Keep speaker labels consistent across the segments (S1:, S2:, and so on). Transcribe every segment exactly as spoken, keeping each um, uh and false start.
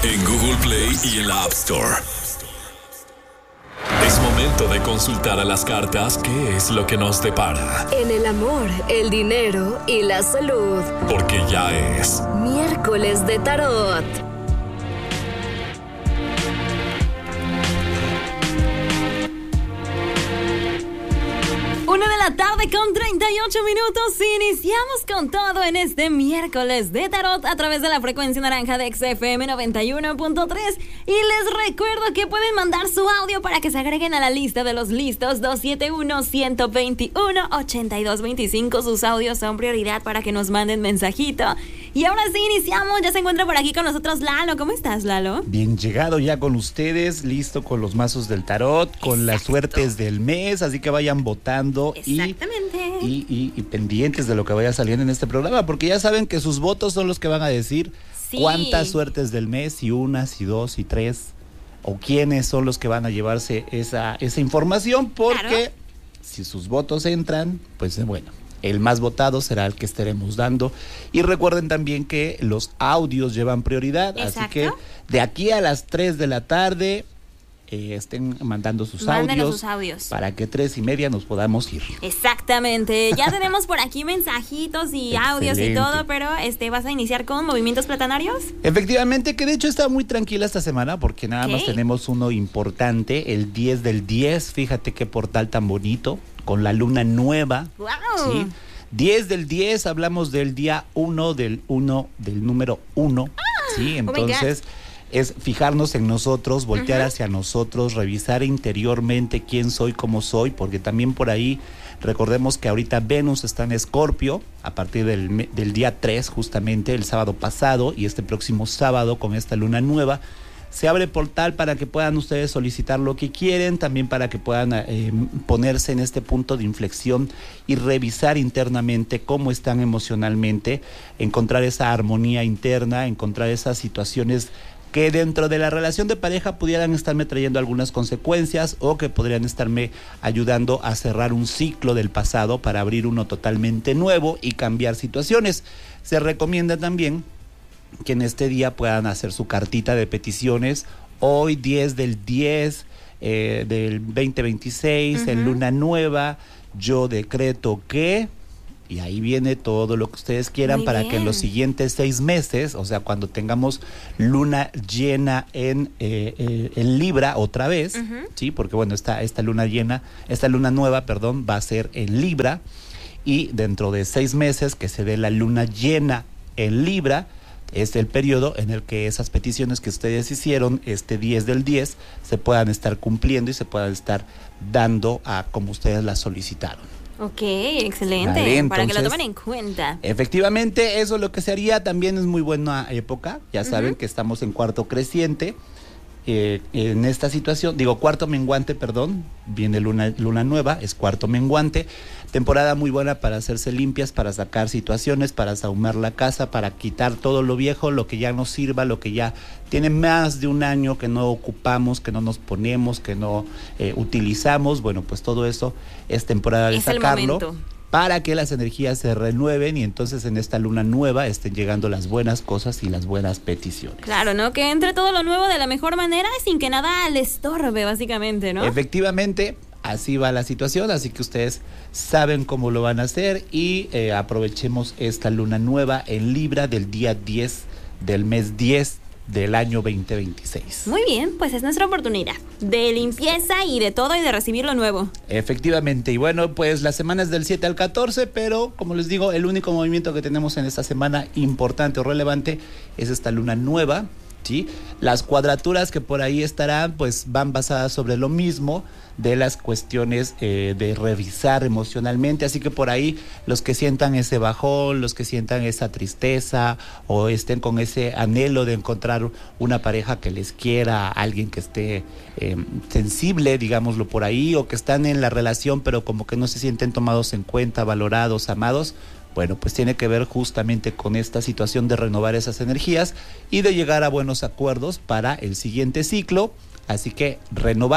S1: en Google Play y en la App Store. Es momento de consultar a las cartas qué es lo que nos depara.
S2: En el amor, el dinero y la salud.
S1: Porque ya es
S2: miércoles de tarot. Una de la tarde con treinta y ocho minutos. Iniciamos con todo en este miércoles de tarot a través de la frecuencia naranja de X F M noventa y uno punto tres. Y les recuerdo que pueden mandar su audio para que se agreguen a la lista de los listos. Dos siete uno, uno dos uno, ocho dos dos cinco. Sus audios son prioridad para que nos manden mensajito. Y ahora sí, iniciamos. Ya se encuentra por aquí con nosotros Lalo. ¿Cómo estás, Lalo?
S3: Bien, llegado ya con ustedes, listo con los mazos del tarot, con Exacto. las suertes del mes, así que vayan votando.
S2: Exactamente.
S3: Y, y, y, y pendientes de lo que vaya saliendo en este programa, porque ya saben que sus votos son los que van a decir sí. cuántas suertes del mes, si una, si dos, si tres, o quiénes son los que van a llevarse esa, esa información, porque claro. si sus votos entran, pues bueno, el más votado será el que estaremos dando. Y recuerden también que los audios llevan prioridad, Exacto. así que de aquí a las tres de la tarde eh, estén mandando sus audios,
S2: sus audios para
S3: que tres y media nos podamos ir.
S2: Exactamente, ya tenemos por aquí mensajitos y audios y todo, pero este ¿vas a iniciar con movimientos platanarios?
S3: Efectivamente, que de hecho está muy tranquila esta semana porque nada ¿Qué? más tenemos uno importante, el diez del diez, fíjate qué portal tan bonito, con la luna nueva.
S2: ¡Wow!
S3: ¿Sí? diez del diez, hablamos del día uno del uno del número uno. Ah, sí, entonces oh es fijarnos en nosotros, voltear uh-huh. hacia nosotros, revisar interiormente quién soy, cómo soy, porque también por ahí recordemos que ahorita Venus está en Escorpio a partir del, del día tres, justamente el sábado pasado, y este próximo sábado con esta luna nueva se abre portal para que puedan ustedes solicitar lo que quieren, también para que puedan eh, ponerse en este punto de inflexión y revisar internamente cómo están emocionalmente, encontrar esa armonía interna, encontrar esas situaciones que dentro de la relación de pareja pudieran estarme trayendo algunas consecuencias o que podrían estarme ayudando a cerrar un ciclo del pasado para abrir uno totalmente nuevo y cambiar situaciones. Se recomienda también que en este día puedan hacer su cartita de peticiones. Hoy diez del diez eh, del veinte veintiséis, uh-huh. en luna nueva, yo decreto que... Y ahí viene todo lo que ustedes quieran Muy para bien. que en los siguientes seis meses, o sea, cuando tengamos luna llena en, eh, eh, en Libra otra vez, uh-huh. sí, porque bueno, esta, esta luna llena, esta luna nueva, perdón, va a ser en Libra, y dentro de seis meses que se dé la luna llena en Libra, es el periodo en el que esas peticiones que ustedes hicieron este diez del diez se puedan estar cumpliendo y se puedan estar dando a como ustedes las solicitaron.
S2: Ok, excelente,
S3: vale, entonces,
S2: para que lo tomen en cuenta.
S3: Efectivamente, eso es lo que se haría. También es muy buena época, ya saben uh-huh. que estamos en cuarto creciente, eh, en esta situación, digo cuarto menguante, perdón, viene luna, luna nueva, es cuarto menguante, temporada muy buena para hacerse limpias, para sacar situaciones, para sahumar la casa, para quitar todo lo viejo, lo que ya no sirva, lo que ya tiene más de un año que no ocupamos, que no nos ponemos, que no eh, utilizamos. Bueno, pues todo eso es temporada de
S2: es
S3: sacarlo para que las energías se renueven y entonces en esta luna nueva estén llegando las buenas cosas y las buenas peticiones.
S2: Claro, ¿no? Que entre todo lo nuevo de la mejor manera sin que nada le estorbe, básicamente, ¿no?
S3: Efectivamente, así va la situación, así que ustedes saben cómo lo van a hacer y eh, aprovechemos esta luna nueva en Libra del día diez del mes diez del año veinte veintiséis.
S2: Muy bien, pues es nuestra oportunidad de limpieza y de todo y de recibir lo nuevo.
S3: Efectivamente, y bueno, pues la semana es del siete al catorce, pero como les digo, el único movimiento que tenemos en esta semana importante o relevante es esta luna nueva, ¿sí? Las cuadraturas que por ahí estarán, pues van basadas sobre lo mismo, de las cuestiones eh, de revisar emocionalmente, así que por ahí los que sientan ese bajón, los que sientan esa tristeza o estén con ese anhelo de encontrar una pareja que les quiera, alguien que esté eh, sensible, digámoslo por ahí, o que están en la relación pero como que no se sienten tomados en cuenta, valorados, amados, bueno, pues tiene que ver justamente con esta situación de renovar esas energías y de llegar a buenos acuerdos para el siguiente ciclo, así que renovar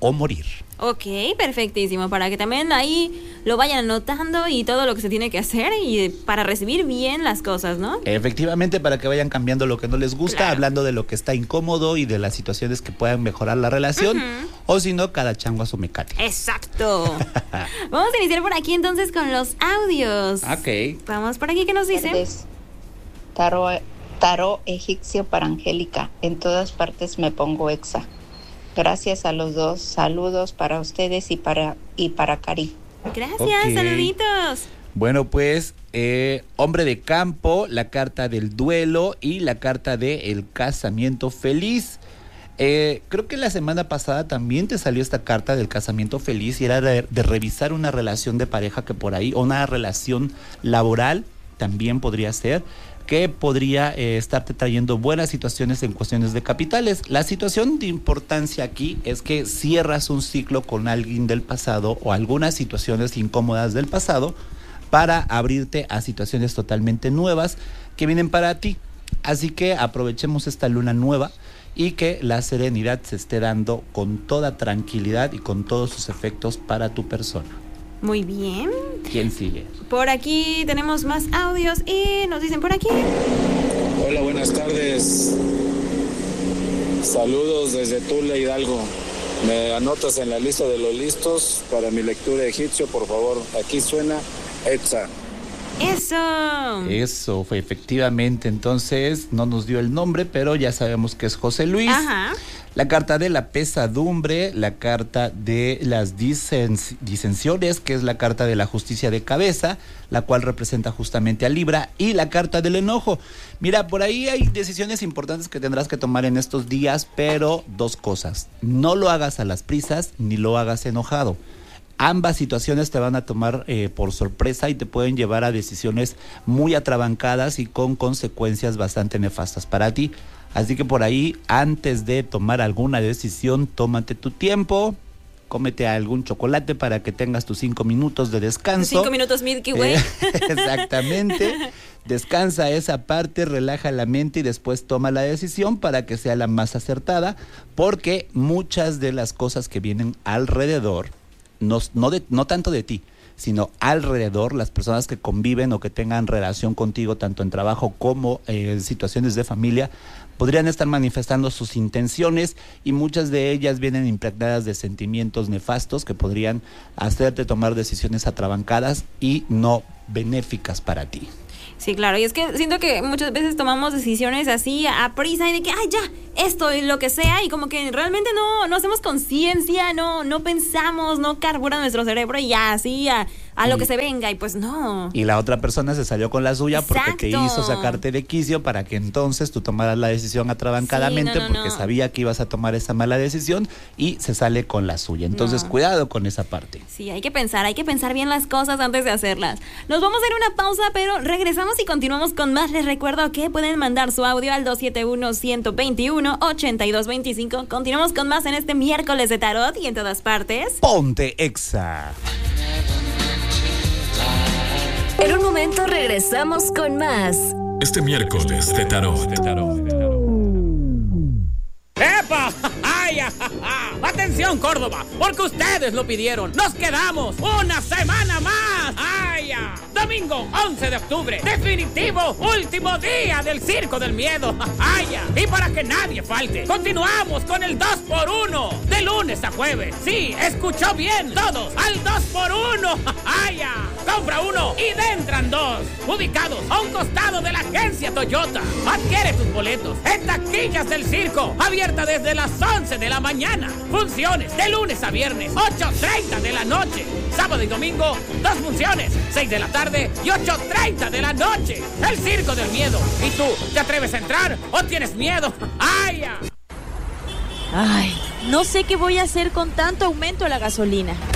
S3: o morir.
S2: Ok, perfectísimo, para que también ahí lo vayan anotando y todo lo que se tiene que hacer y para recibir bien las cosas, ¿no?
S3: Efectivamente, para que vayan cambiando lo que no les gusta, claro. Hablando de lo que está incómodo y de las situaciones que puedan mejorar la relación, uh-huh. O si no, cada chango a su mecate.
S2: Exacto. Vamos a iniciar por aquí entonces con los audios.
S3: Ok.
S2: Vamos por aquí, ¿qué nos dice?
S4: Tarot, tarot egipcio para Angélica. En todas partes me pongo exa. Gracias a los dos. Saludos para ustedes y para y para Cari.
S2: Gracias,
S3: okay.
S2: Saluditos.
S3: Bueno, pues, eh, hombre de campo, la carta del duelo y la carta de el casamiento feliz. Eh, creo que la semana pasada también te salió esta carta del casamiento feliz y era de, de revisar una relación de pareja que por ahí, o una relación laboral también podría ser, que podría eh, estarte trayendo buenas situaciones en cuestiones de capitales. La situación de importancia aquí es que cierras un ciclo con alguien del pasado o algunas situaciones incómodas del pasado para abrirte a situaciones totalmente nuevas que vienen para ti. Así que aprovechemos esta luna nueva y que la serenidad se esté dando con toda tranquilidad y con todos sus efectos para tu persona.
S2: Muy bien.
S3: ¿Quién sigue?
S2: Por aquí tenemos más audios y nos dicen por aquí.
S5: Hola, buenas tardes. Saludos desde Tula, Hidalgo. ¿Me anotas en la lista de los listos para mi lectura egipcio, por favor? Aquí suena Etza.
S2: Eso.
S3: Eso, fue efectivamente. Entonces, no nos dio el nombre, pero ya sabemos que es José Luis.
S2: Ajá.
S3: La carta de la pesadumbre, la carta de las disen- disensiones, que es la carta de la justicia de cabeza, la cual representa justamente a Libra, y la carta del enojo. Mira, por ahí hay decisiones importantes que tendrás que tomar en estos días, pero dos cosas. No lo hagas a las prisas, ni lo hagas enojado. Ambas situaciones te van a tomar eh, por sorpresa y te pueden llevar a decisiones muy atrabancadas y con consecuencias bastante nefastas para ti. Así que por ahí, antes de tomar alguna decisión, tómate tu tiempo, cómete algún chocolate para que tengas tus cinco minutos de descanso.
S2: Cinco minutos Milky Way.
S3: Eh, exactamente. Descansa esa parte, relaja la mente y después toma la decisión para que sea la más acertada, porque muchas de las cosas que vienen alrededor, no, no, de, no tanto de ti, sino alrededor, las personas que conviven o que tengan relación contigo, tanto en trabajo como eh, en situaciones de familia, podrían estar manifestando sus intenciones y muchas de ellas vienen impregnadas de sentimientos nefastos que podrían hacerte tomar decisiones atrabancadas y no benéficas para ti.
S2: Sí, claro, y es que siento que muchas veces tomamos decisiones así a prisa y de que, ay, ya, esto y lo que sea, y como que realmente no, no hacemos conciencia, no, no pensamos, no carbura nuestro cerebro y ya, así, a, a lo
S3: y,
S2: que se venga, y pues no.
S3: Y la otra persona se salió con la suya. Exacto. Porque te hizo sacarte de quicio para que entonces tú tomaras la decisión atrabancadamente, sí, no, no, porque no. sabía que ibas a tomar esa mala decisión y se sale con la suya. Entonces, no. cuidado con esa parte.
S2: Sí, hay que pensar, hay que pensar bien las cosas antes de hacerlas. Nos vamos a ir a una pausa, pero regresamos y continuamos con más. Les recuerdo que pueden mandar su audio al dos siete uno, uno dos uno, ocho dos dos cinco. Continuamos con más en este miércoles de tarot y en todas partes.
S3: Ponte Exa.
S6: En un momento regresamos con más.
S1: Este miércoles de tarot. De tarot.
S7: ¡Epa! ¡Ay, ja, ja! ¡Atención, Córdoba! Porque ustedes lo pidieron. ¡Nos quedamos una semana más! ¡Ay, ja! Domingo once de octubre. Definitivo, último día del Circo del Miedo. ¡Ay, ja! Y para que nadie falte, continuamos con el dos por uno. De lunes a jueves. Sí, escuchó bien todos. Al dos por uno. ¡Ay, ja! Compra uno y entran dos. Ubicados a un costado de la agencia Toyota. Adquiere tus boletos en taquillas del circo. Abierta desde las once de la mañana. Funciones de lunes a viernes, ocho treinta de la noche. Sábado y domingo, dos funciones, seis de la tarde y ocho treinta de la noche. El Circo del Miedo. ¿Y tú, te atreves a entrar o tienes miedo? ¡Ay!
S8: Ay, no sé qué voy a hacer con tanto aumento de la gasolina.